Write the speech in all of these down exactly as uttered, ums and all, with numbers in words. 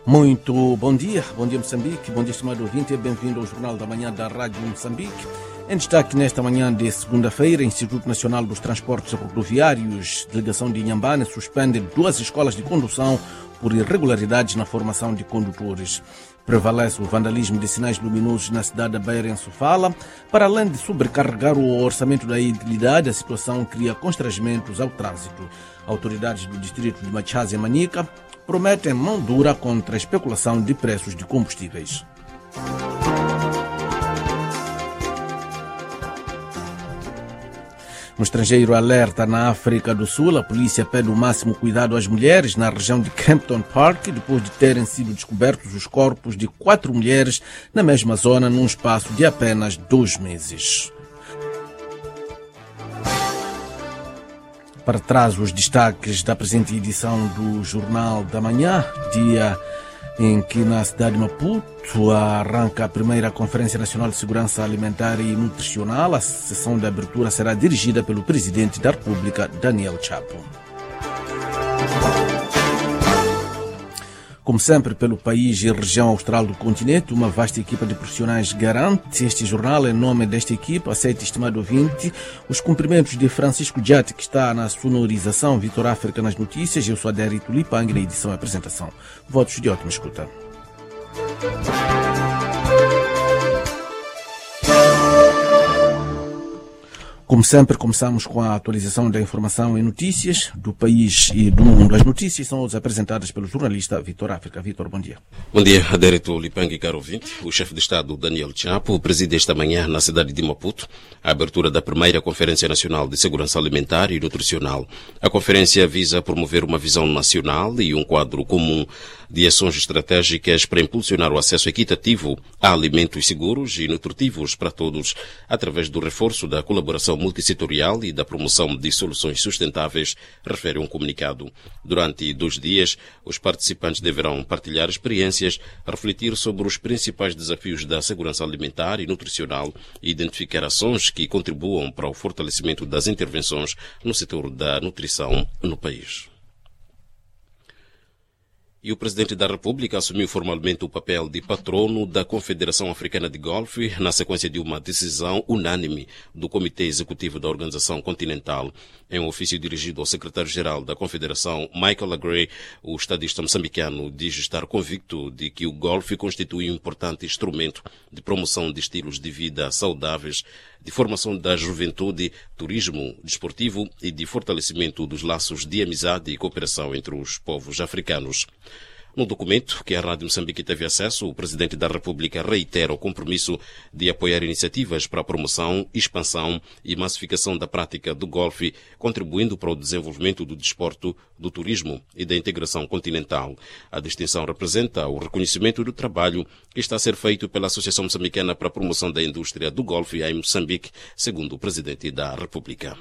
Muito bom dia, bom dia Moçambique, bom dia estimado ouvinte, bem-vindo ao Jornal da Manhã da Rádio Moçambique. Em destaque nesta manhã de segunda-feira, Instituto Nacional dos Transportes Rodoviários, delegação de Inhambane, suspende duas escolas de condução por irregularidades na formação de condutores. Prevalece o vandalismo de sinais luminosos na cidade da Beira, em Sofala. Para além de sobrecarregar o orçamento da idilidade, a situação cria constrangimentos ao trânsito. Autoridades do distrito de Machaze e Manica prometem mão dura contra a especulação de preços de combustíveis. No estrangeiro, alerta na África do Sul. A polícia pede o máximo cuidado às mulheres na região de Kempton Park, depois de terem sido descobertos os corpos de quatro mulheres na mesma zona num espaço de apenas dois meses. Para trás, os destaques da presente edição do Jornal da Manhã, dia em que na cidade de Maputo arranca a primeira Conferência Nacional de Segurança Alimentar e Nutricional. A sessão de abertura será dirigida pelo Presidente da República, Daniel Chapo. Como sempre, pelo país e região austral do continente, uma vasta equipa de profissionais garante este jornal. Em nome desta equipa, aceite, estimado ouvinte, os cumprimentos de Francisco Diate, que está na sonorização, Vitor África nas notícias. Eu sou Adérito Lipang, na edição e apresentação. Votos de ótima escuta. Como sempre, começamos com a atualização da informação e notícias do país e do mundo. As notícias são hoje apresentadas pelo jornalista Vitor África. Vitor, bom dia. Bom dia, Adérito Lipang, caro ouvinte. O chefe de Estado, Daniel Chapo, preside esta manhã na cidade de Maputo a abertura da primeira Conferência Nacional de Segurança Alimentar e Nutricional. A conferência visa promover uma visão nacional e um quadro comum de ações estratégicas para impulsionar o acesso equitativo a alimentos seguros e nutritivos para todos, através do reforço da colaboração multissetorial e da promoção de soluções sustentáveis, refere um comunicado. Durante dois dias, os participantes deverão partilhar experiências, refletir sobre os principais desafios da segurança alimentar e nutricional e identificar ações que contribuam para o fortalecimento das intervenções no setor da nutrição no país. E o Presidente da República assumiu formalmente o papel de patrono da Confederação Africana de Golfe na sequência de uma decisão unânime do Comitê Executivo da Organização Continental. Em um ofício dirigido ao Secretário-Geral da Confederação, Michael Agrey, o estadista moçambicano diz estar convicto de que o golfe constitui um importante instrumento de promoção de estilos de vida saudáveis, de formação da juventude, turismo desportivo e de fortalecimento dos laços de amizade e cooperação entre os povos africanos. No documento que a Rádio Moçambique teve acesso, o Presidente da República reitera o compromisso de apoiar iniciativas para a promoção, expansão e massificação da prática do golfe, contribuindo para o desenvolvimento do desporto, do turismo e da integração continental. A distinção representa o reconhecimento do trabalho que está a ser feito pela Associação Moçambicana para a Promoção da Indústria do Golfe em Moçambique, segundo o Presidente da República.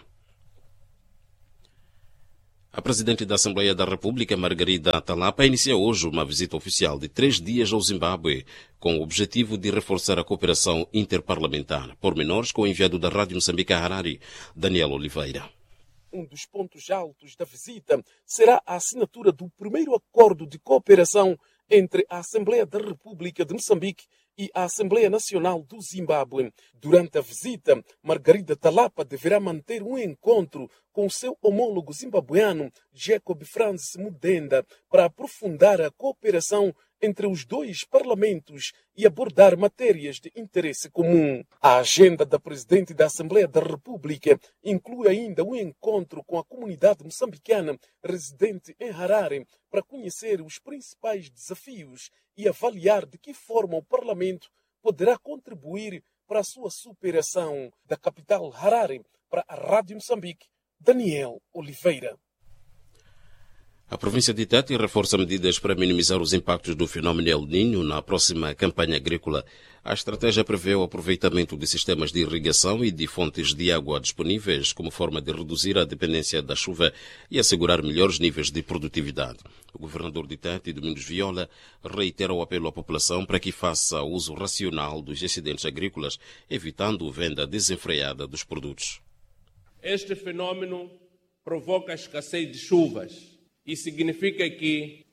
A Presidente da Assembleia da República, Margarida Talapa, inicia hoje uma visita oficial de três dias ao Zimbábue, com o objetivo de reforçar a cooperação interparlamentar. Pormenores com o enviado da Rádio Moçambique a Harare, Daniel Oliveira. Um dos pontos altos da visita será a assinatura do primeiro acordo de cooperação entre a Assembleia da República de Moçambique e a Assembleia Nacional do Zimbábue. Durante a visita, Margarida Talapa deverá manter um encontro com seu homólogo zimbabueano, Jacob Francis Mudenda, para aprofundar a cooperação entre os dois parlamentos e abordar matérias de interesse comum. A agenda da Presidente da Assembleia da República inclui ainda um encontro com a comunidade moçambicana residente em Harare para conhecer os principais desafios e avaliar de que forma o Parlamento poderá contribuir para a sua superação. Da capital Harare, para a Rádio Moçambique, Daniel Oliveira. A província de Tete reforça medidas para minimizar os impactos do fenómeno El Niño na próxima campanha agrícola. A estratégia prevê o aproveitamento de sistemas de irrigação e de fontes de água disponíveis como forma de reduzir a dependência da chuva e assegurar melhores níveis de produtividade. O governador de Tete, Domingos Viola, reitera o apelo à população para que faça uso racional dos excedentes agrícolas, evitando a venda desenfreada dos produtos. Este fenômeno provoca a escassez de chuvas e significa que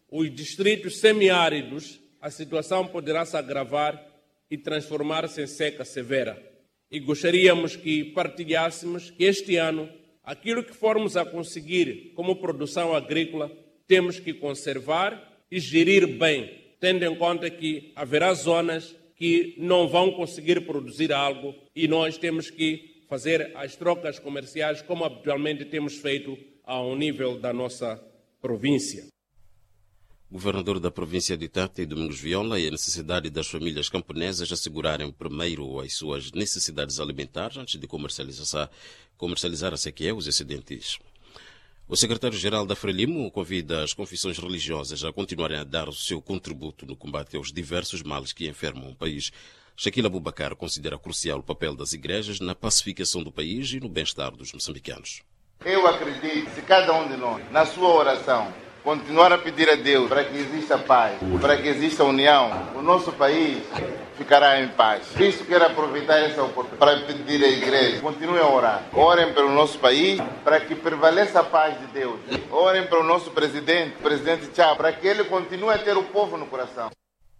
os distritos semiáridos, a situação poderá se agravar e transformar-se em seca severa. E gostaríamos que partilhássemos que este ano, aquilo que formos a conseguir como produção agrícola, temos que conservar e gerir bem, tendo em conta que haverá zonas que não vão conseguir produzir algo e nós temos que fazer as trocas comerciais como habitualmente temos feito ao nível da nossa província. Governador da província de Tete, Domingos Viola, e a necessidade das famílias camponesas assegurarem primeiro as suas necessidades alimentares antes de comercializar, comercializar a sequia os excedentes. O secretário-geral da Frelimo convida as confissões religiosas a continuarem a dar o seu contributo no combate aos diversos males que enfermam o país. Shaquille Abubakar considera crucial o papel das igrejas na pacificação do país e no bem-estar dos moçambicanos. Eu acredito que se cada um de nós, na sua oração, continuar a pedir a Deus para que exista paz, para que exista união, o nosso país ficará em paz. Por isso quero aproveitar essa oportunidade para pedir à igreja, continuem a orar. Orem pelo nosso país, para que prevaleça a paz de Deus. Orem para o nosso presidente, o presidente Chá, para que ele continue a ter o povo no coração.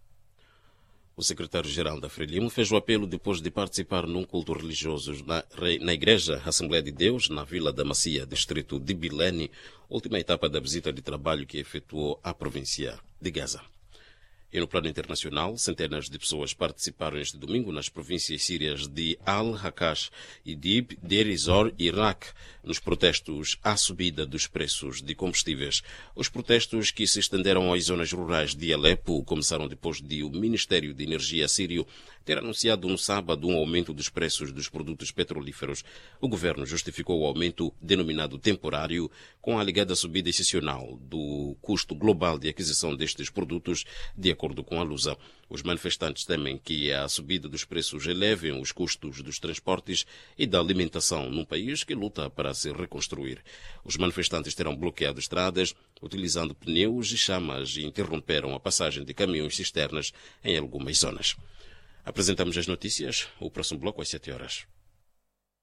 O secretário-geral da Frelimo fez o apelo depois de participar num culto religioso na, na Igreja Assembleia de Deus, na Vila da Macia, distrito de Bilene, última etapa da visita de trabalho que efetuou à província de Gaza. E no plano internacional, centenas de pessoas participaram este domingo nas províncias sírias de Al-Hakash, Idlib, Deir ez-Zor e Iraque, nos protestos à subida dos preços de combustíveis. Os protestos, que se estenderam às zonas rurais de Alepo, começaram depois de o Ministério de Energia sírio ter anunciado no sábado um aumento dos preços dos produtos petrolíferos. O governo justificou o aumento, denominado temporário, com a alegada subida excepcional do custo global de aquisição destes produtos, de acordo com a Lusa. Os manifestantes temem que a subida dos preços eleve os custos dos transportes e da alimentação num país que luta para se reconstruir. Os manifestantes terão bloqueado estradas, utilizando pneus e chamas, e interromperam a passagem de caminhões cisternas em algumas zonas. Apresentamos as notícias. O próximo bloco às sete horas.